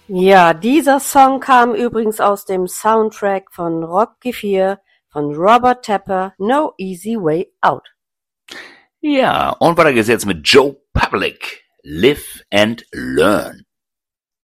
Ja, dieser Song kam übrigens aus dem Soundtrack von Rocky IV von Robert Tepper, No Easy Way Out. Ja, und weiter geht's jetzt mit Joe Public, Live and Learn.